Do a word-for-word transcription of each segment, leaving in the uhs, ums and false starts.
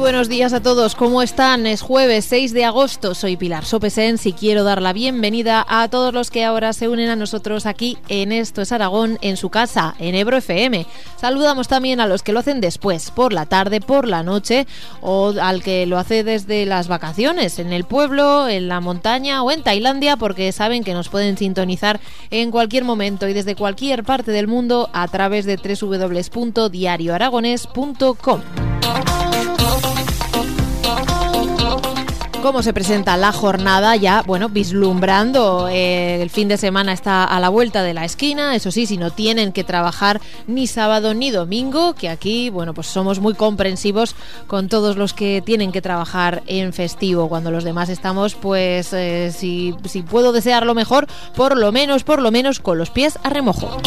buenos días a todos, ¿cómo están? Es jueves seis de agosto, soy Pilar Sopesens y quiero dar la bienvenida a todos los que ahora se unen a nosotros aquí en Esto es Aragón, en su casa, en Ebro F M. Saludamos también a los que lo hacen después, por la tarde, por la noche, o al que lo hace desde las vacaciones, en el pueblo, en la montaña o en Tailandia, porque saben que nos pueden sintonizar en cualquier momento y desde cualquier parte del mundo a través de doble u doble u doble u punto diario aragonés punto com. ¿Cómo se presenta la jornada? Ya, bueno, vislumbrando, eh, el fin de semana está a la vuelta de la esquina, eso sí, si no tienen que trabajar ni sábado ni domingo, que aquí, bueno, pues somos muy comprensivos con todos los que tienen que trabajar en festivo, cuando los demás estamos, pues, eh, si, si puedo desear lo mejor, por lo menos, por lo menos, con los pies a remojo.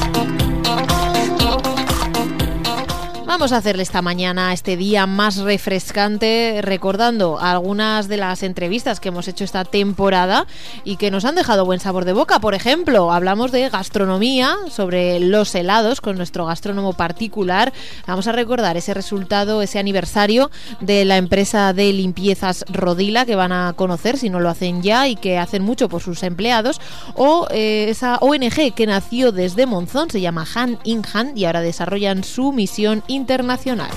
Vamos a hacerle esta mañana, este día más refrescante, recordando algunas de las entrevistas que hemos hecho esta temporada y que nos han dejado buen sabor de boca. Por ejemplo, hablamos de gastronomía, sobre los helados con nuestro gastrónomo particular. Vamos a recordar ese resultado, ese aniversario de la empresa de limpiezas Rodila, que van a conocer si no lo hacen ya y que hacen mucho por sus empleados, o eh, esa O N G que nació desde Monzón, se llama Hand in Hand y ahora desarrollan su misión internacional.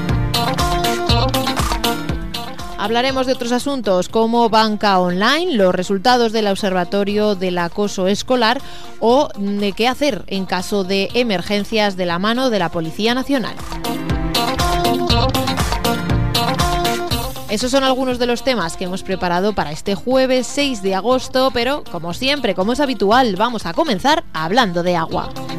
Hablaremos de otros asuntos como banca online, los resultados del Observatorio del Acoso Escolar o de qué hacer en caso de emergencias de la mano de la Policía Nacional. Esos son algunos de los temas que hemos preparado para este jueves seis de agosto, pero como siempre, como es habitual, vamos a comenzar hablando de agua.